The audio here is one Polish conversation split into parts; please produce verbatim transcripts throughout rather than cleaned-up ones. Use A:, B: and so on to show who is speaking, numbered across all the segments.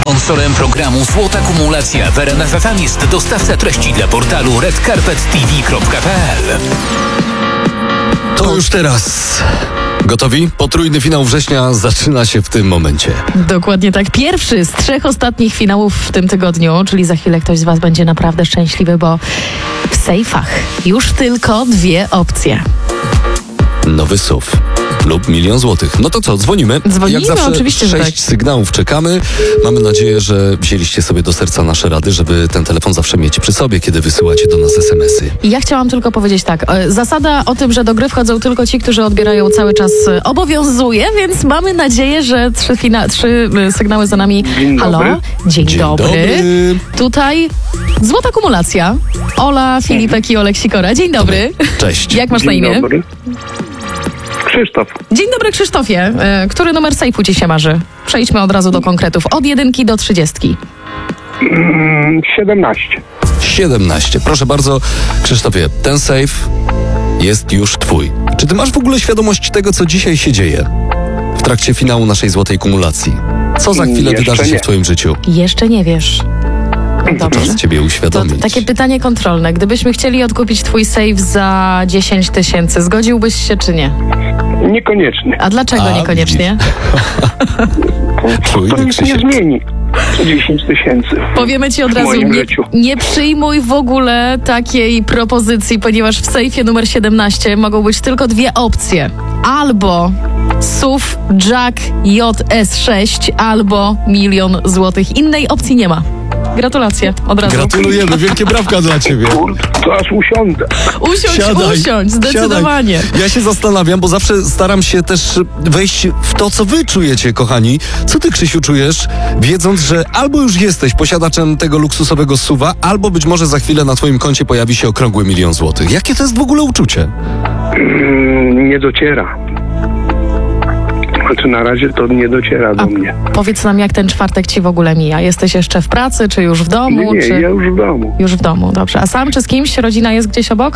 A: Sponsorem programu Złota Kumulacja w R M F F M jest dostawca treści dla portalu red carpet t v kropka p l.
B: To już teraz. Gotowi? Potrójny finał września zaczyna się w tym momencie.
C: Dokładnie tak. Pierwszy z trzech ostatnich finałów w tym tygodniu, czyli za chwilę ktoś z was będzie naprawdę szczęśliwy, bo w sejfach już tylko dwie opcje.
B: Nowy S U V lub milion złotych. No to co, dzwonimy.
C: Dzwonimy,
B: Jak zawsze
C: oczywiście, że
B: sześć
C: tak.
B: sygnałów czekamy. Mamy nadzieję, że wzięliście sobie do serca nasze rady, żeby ten telefon zawsze mieć przy sobie, kiedy wysyłacie do nas es em esy.
C: I ja chciałam tylko powiedzieć tak. e, Zasada o tym, że do gry wchodzą tylko ci, którzy odbierają cały czas, e, obowiązuje, więc mamy nadzieję, że trzy, fina- trzy e, sygnały za nami.
D: Dzień
C: Halo?
D: dobry.
C: Dzień,
B: Dzień
C: dobry.
B: dobry.
C: Tutaj złota kumulacja. Ola, Filipek i Olek Sikora. Dzień dobry.
B: Cześć.
C: Jak masz na
D: Dzień
C: imię?
D: dobry. Krzysztof.
C: Dzień dobry, Krzysztofie. E, Który numer sejfu ci się marzy? Przejdźmy od razu do konkretów. Od jedynki do trzydziestki.
D: Mm, siedemnaście.
B: siedemnaście. Proszę bardzo, Krzysztofie, ten sejf jest już twój. Czy ty masz w ogóle świadomość tego, co dzisiaj się dzieje w trakcie finału naszej złotej kumulacji? Co za chwilę
D: Jeszcze
B: wydarzy się
D: nie.
B: w twoim życiu?
C: Jeszcze nie wiesz. Dobrze.
B: Czas ciebie
C: To
B: uświadomić.
C: takie pytanie kontrolne. Gdybyśmy chcieli odkupić twój sejf za dziesięć tysięcy, zgodziłbyś się czy nie?
D: Niekoniecznie.
C: A dlaczego
B: A,
C: niekoniecznie?
D: To
B: Czujny
D: nic nie
B: Krzysiek.
D: zmieni. dziesięć tysięcy.
C: Powiemy ci od
D: W
C: razu,
D: moim
C: nie,
D: życiu.
C: nie przyjmuj w ogóle takiej propozycji, ponieważ w sejfie numer siedemnaście mogą być tylko dwie opcje. Albo S U V Jack J S sześć, albo milion złotych. Innej opcji nie ma. Gratulacje, od razu.
B: Gratulujemy, wielkie brawka dla ciebie.
D: Kurde, to aż usiądę.
C: Usiądź,
B: Siadaj,
C: usiądź, zdecydowanie.
B: siadaj. Ja się zastanawiam, bo zawsze staram się też wejść w to, co wy czujecie, kochani. Co ty, Krzysiu, czujesz, wiedząc, że albo już jesteś posiadaczem tego luksusowego S U V a, albo być może za chwilę na twoim koncie pojawi się okrągły milion złotych. Jakie to jest w ogóle uczucie?
D: Mm, nie dociera. Znaczy na razie to nie dociera do
C: A
D: mnie.
C: powiedz nam, jak ten czwartek ci w ogóle mija? Jesteś jeszcze w pracy, czy już w domu?
D: Nie, nie,
C: czy...
D: ja już w domu.
C: Już w domu, dobrze. A sam czy z kimś? Rodzina jest gdzieś obok?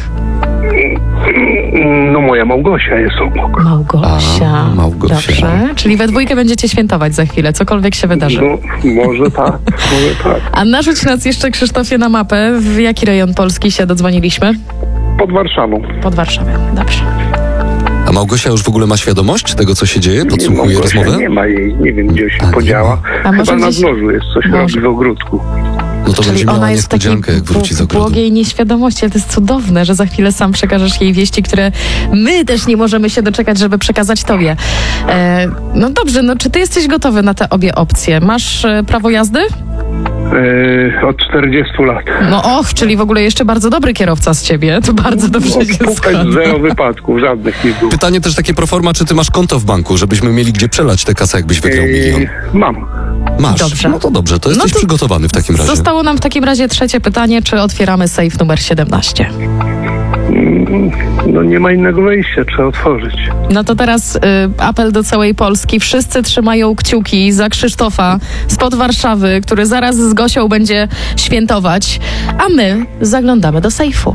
D: No moja Małgosia jest obok.
C: Małgosia.
B: A, Małgosia.
C: Dobrze. Czyli we dwójkę będziecie świętować za chwilę, cokolwiek się wydarzy.
D: No, może tak, może tak.
C: A narzuć nas jeszcze, Krzysztofie, na mapę. W jaki rejon Polski się dodzwoniliśmy?
D: Pod Warszawą.
C: Pod Warszawę. Dobrze.
B: A Małgosia już w ogóle ma świadomość tego, co się dzieje? Podsłuchuje
D: Małgosia
B: rozmowę?
D: nie ma jej, nie wiem gdzie się
B: A, nie
D: podziała.
B: ma.
C: A może
D: Chyba na
C: gdzieś-
D: dworzu jest coś
C: Może.
D: robi w ogródku.
B: No to
C: Czyli
B: będzie miała
C: ona jest w takiej
B: niespodziankę, jak wróci z
C: bł-
B: ogrodu.
C: błogiej nieświadomości. Ale to jest cudowne, że za chwilę sam przekażesz jej wieści, które my też nie możemy się doczekać, żeby przekazać tobie. E, no dobrze, no czy ty jesteś gotowy na te obie opcje? Masz e, prawo jazdy?
D: Yy, od czterdziestu lat.
C: No och, czyli w ogóle jeszcze bardzo dobry kierowca z ciebie. To bardzo dobrze się
D: Pukać
C: składa.
D: zero wypadków, żadnych nie było.
B: Pytanie też takie pro forma, czy ty masz konto w banku, żebyśmy mieli gdzie przelać tę kasę, jakbyś wygrał milion?
D: Yy, mam.
B: Masz.
C: Dobrze.
B: No to dobrze, to jesteś
C: No to
B: przygotowany w takim razie.
C: Zostało nam w takim razie trzecie pytanie, czy otwieramy sejf numer siedemnaście?
D: No nie ma innego wyjścia, trzeba otworzyć.
C: No to teraz y, apel do całej Polski. Wszyscy trzymają kciuki za Krzysztofa spod Warszawy, który zaraz z Gosią będzie świętować, a my zaglądamy do sejfu.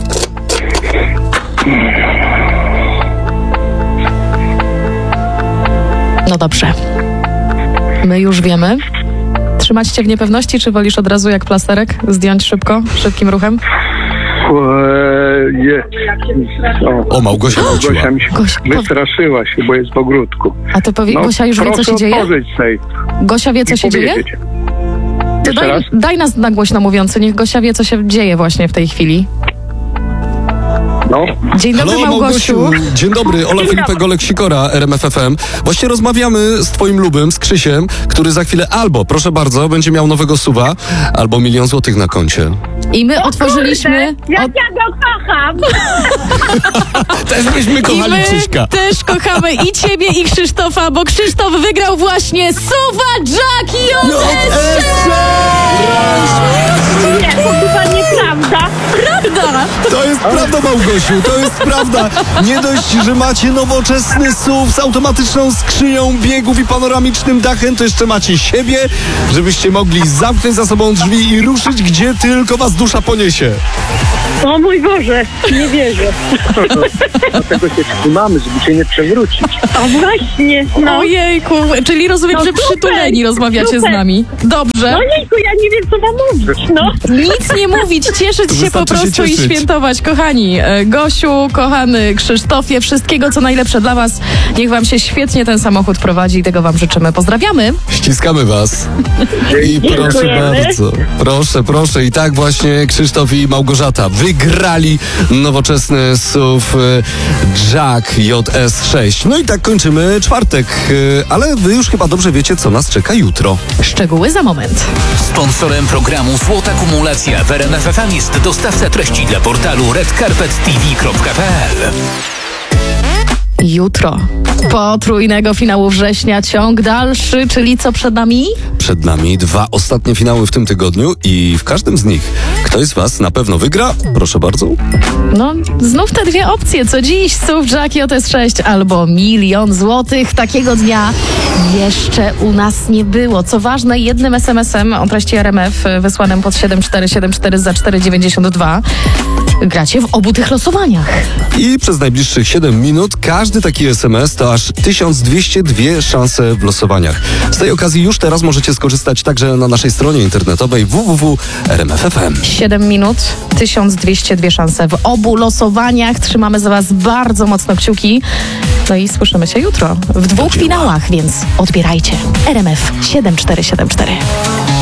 C: No dobrze. My już wiemy. Trzymać cię w niepewności, czy wolisz od razu jak plasterek zdjąć szybko, szybkim ruchem?
D: Eee, je. O,
B: O, Małgosia wróciła.
D: Gosia mi się
C: Gosia,
D: wystraszyła się, bo jest w ogródku.
C: A ty powie,
D: No,
C: Gosia już wie, co
D: proszę
C: się dzieje?
D: otworzyć sejf
C: Gosia wie, co
D: i
C: się dzieje?
D: powiedzieć.
C: To
D: Jeszcze
C: daj,
D: raz?
C: daj nas na głośno mówiący, niech Gosia wie, co się dzieje właśnie w tej chwili.
D: No,
C: Dzień dobry,
B: Halo,
C: Małgosiu.
B: Dzień dobry, Ola Filipek, Olek Sikora, R M F F M. Właśnie rozmawiamy z twoim lubym, z Krzysiem, który za chwilę albo, proszę bardzo, będzie miał nowego S U V a, albo milion złotych na koncie.
C: I my otworzyliśmy...
E: Jak
C: Od...
E: ja go kocham!
B: Też byśmy
C: I
B: kochali
C: my
B: Krzyśka.
C: też kochamy i ciebie, i Krzysztofa, bo Krzysztof wygrał właśnie S U V a Jack J S sześć!
E: Nie, to chyba nieprawda.
C: Prawda!
B: To jest prawda, Małgosiu, to jest prawda. Nie dość, że macie nowoczesny S U V z automatyczną skrzynią biegów i panoramicznym dachem, to jeszcze macie siebie, żebyście mogli zamknąć za sobą drzwi i ruszyć, gdzie tylko was dusza poniesie.
E: O mój Boże, nie wierzę.
D: Dlatego się trzymamy, żeby się nie przewrócić.
E: O właśnie, no.
C: Ojejku, czyli rozumiem,
E: No
C: że
E: super,
C: przytuleni rozmawiacie z
E: super.
C: nami. Dobrze.
E: Ojejku, ja nie wiem, co mam mówić, no.
C: Nic nie mówić, cieszyć
B: To
C: się po
B: wystarczy się
C: prostu i
B: cieszyć.
C: świętować. Kochani, e, Gosiu, kochany Krzysztofie, wszystkiego co najlepsze dla was. Niech wam się świetnie ten samochód prowadzi i tego wam życzymy. Pozdrawiamy.
B: Ściskamy was. I proszę
E: Dziękujemy.
B: bardzo. Proszę, proszę. I tak właśnie Krzysztof i Małgorzata wygrali nowoczesny S U V e, Jack J S sześć. No i tak kończymy czwartek. e, Ale wy już chyba dobrze wiecie, co nas czeka jutro.
C: Szczegóły za moment.
A: Sponsorem programu Złota Kumulacja w R M F F M jest dostawca treści dla portalu red carpet t v kropka p l.
C: Jutro. Potrójnego finału września ciąg dalszy, czyli co przed nami?
B: Przed nami dwa ostatnie finały w tym tygodniu i w każdym z nich ktoś z was na pewno wygra. Proszę bardzo.
C: No, znów te dwie opcje, co dziś S U V Jack J S sześć albo milion złotych. Takiego dnia jeszcze u nas nie było. Co ważne, jednym es em esem o treści R M F wysłanym pod siedem cztery siedem cztery za cztery dziewięćdziesiąt dwa gracie w obu tych losowaniach.
B: I przez najbliższych siedem minut każdy taki es em es to aż tysiąc dwieście dwie szanse w losowaniach. Z tej okazji już teraz możecie skorzystać także na naszej stronie internetowej w w w kropka r m f f m.
C: siedem minut, tysiąc dwieście dwie szanse w obu losowaniach. Trzymamy za was bardzo mocno kciuki. No i słyszymy się jutro w dwóch
B: dzieła.
C: finałach, więc odbierajcie. R M F siedem cztery siedem cztery.